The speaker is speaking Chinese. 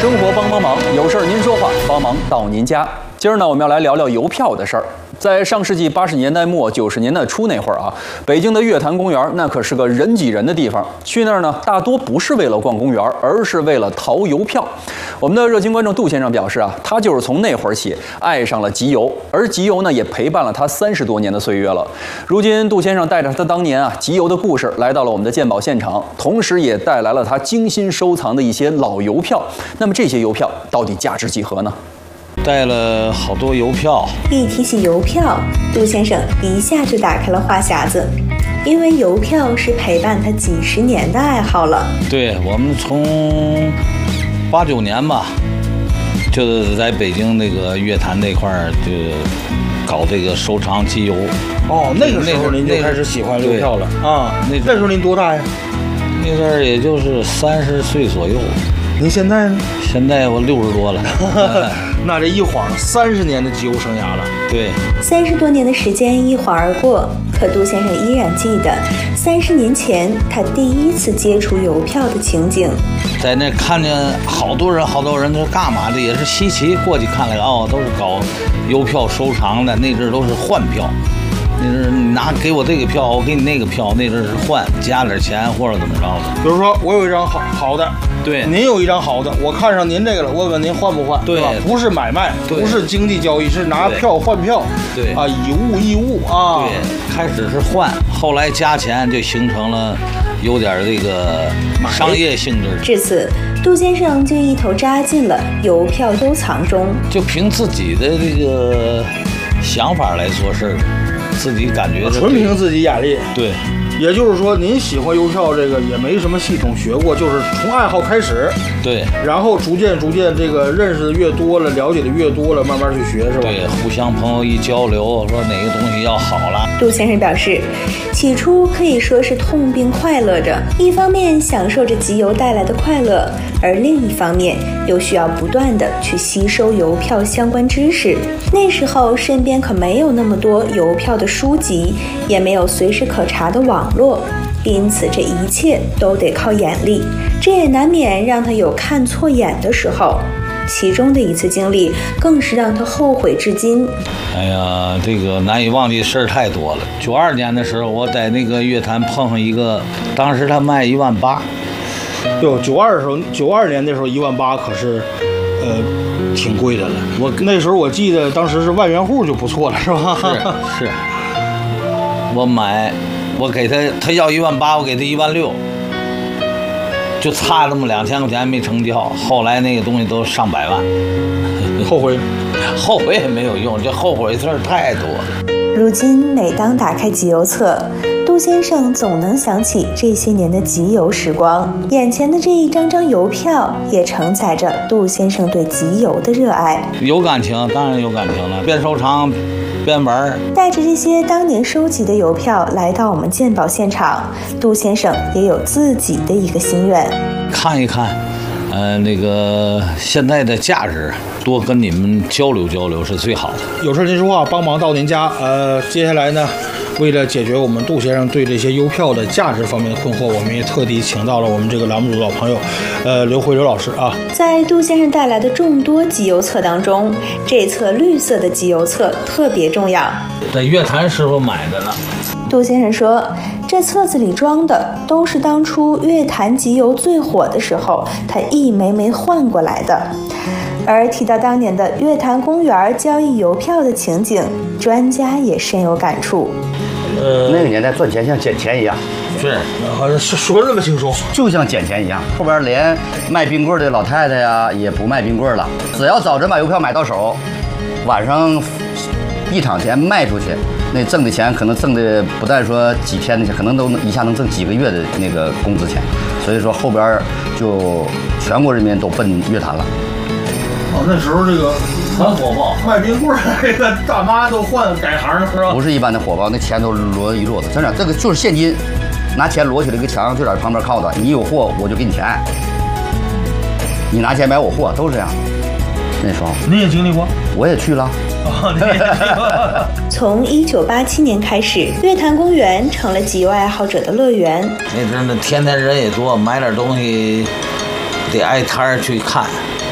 生活帮帮忙，有事儿您说话，帮忙到您家。今儿呢，我们要来聊聊邮票的事儿。在上世纪80年代末、90年代初那会儿啊，北京的月坛公园那可是个人挤人的地方。去那儿呢，大多不是为了逛公园，而是为了淘邮票。我们的热心观众杜先生表示啊，他就是从那会儿起爱上了集邮，而集邮呢也陪伴了他30多年的岁月了。如今，杜先生带着他当年集邮的故事来到了我们的鉴宝现场，同时也带来了他精心收藏的一些老邮票。那么这些邮票到底价值几何呢？ 带了好多邮票。 一提起邮票，杜先生一下就打开了话匣子，因为邮票是陪伴他几十年的爱好了。 对，我们从89年吧，就是在北京那个乐坛那块儿就搞这个收藏集邮。 哦，那个时候您就开始喜欢邮票了啊？那时候您多大呀？ 那阵儿也就是30岁左右。 您现在呢？ 现在我60多了。 那这一晃30年的集邮生涯了。 对 ，30多年的时间一晃而过，可杜先生依然记得30年前他第一次接触邮票的情景。 在那看见好多人是干嘛的，也是稀奇，过去看了哦，都是搞邮票收藏的，那阵都是换票。那是给我这个票，我给你那个票，那阵是换，加点钱或者怎么着的。 比如说我有一张好的， 对， 您有一张好的，我看上您这个了，问问您换不换， 对吧？不是买卖，不是经济交易，是拿票换票， 对啊，以物易物啊。 对，开始是换，后来加钱就形成了有点这个商业性质。 至此，杜先生就一头扎进了邮票收藏中， 就凭自己的这个想法来做事儿。自己感觉纯凭自己眼力。 对， 也就是说您喜欢邮票这个也没什么系统学过，就是从爱好开始。 对， 然后逐渐这个认识的越多了，了解的越多了，慢慢去学，是吧？ 对，互相朋友一交流，说哪个东西要好了。 杜先生表示，起初可以说是痛并快乐着，一方面享受着集邮带来的快乐，而另一方面又需要不断的去吸收邮票相关知识。那时候身边可没有那么多邮票的书籍，也没有随时可查的网络，因此这一切都得靠眼力，这也难免让他有看错眼的时候。其中的一次经历更是让他后悔至今。 哎呀，这个难以忘记的事儿太多了。92年的时候，我在那个乐坛碰上一个，当时他卖18000。 哟，92年的时候18000可是，挺贵的了。那时候我记得当时是万元户就不错了，是吧？ 是。我给他要18000，我给他16000。就差这么2000块钱没成交，后来那个东西都上百万， 后悔也没有用，这后悔的事儿太多了。 如今每当打开集邮册，杜先生总能想起这些年的集邮时光，眼前的这一张张邮票也承载着杜先生对集邮的热爱。 有感情，当然有感情了，边收藏边玩。 带着这些当年收集的邮票来到我们鉴宝现场，杜先生也有自己的一个心愿， 看一看那个现在的价值，多跟你们交流交流是最好的。 有事您说话，帮忙到您家。接下来呢，为了解决我们杜先生对这些邮票的价值方面的困惑，我们也特地请到了我们这个栏目组老朋友，刘慧刘老师啊。 在杜先生带来的众多集邮册当中，这册绿色的集邮册特别重要。 在乐坛时候买的呢。 杜先生说，这册子里装的都是当初乐坛集邮最火的时候，他一枚枚换过来的。而提到当年的乐坛公园交易邮票的情景，专家也深有感触。 那个年代赚钱像捡钱一样， 是，好像说的那么轻松， 就像捡钱一样。后边连卖冰棍的老太太呀也不卖冰棍了，只要早晨把邮票买到手，晚上一场钱卖出去，那挣的钱可能挣的不但说几天的钱，可能都一下能挣几个月的那个工资钱。所以说后边就全国人民都奔乐坛了。 那时候这个很火爆， 卖冰棍那个大妈都改行了，是吧？ 不是一般的火爆，那钱都摞一摞子，真的，这个就是现金，拿钱摞起来一个墙，就在旁边靠的。你有货我就给你钱，你拿钱买我货，都是这样。那时候你也经历过， 我也去了。 从1987年开始，乐坛公园成了集邮爱好者的乐园。 那阵儿天天人也多，买点东西得挨摊儿去看。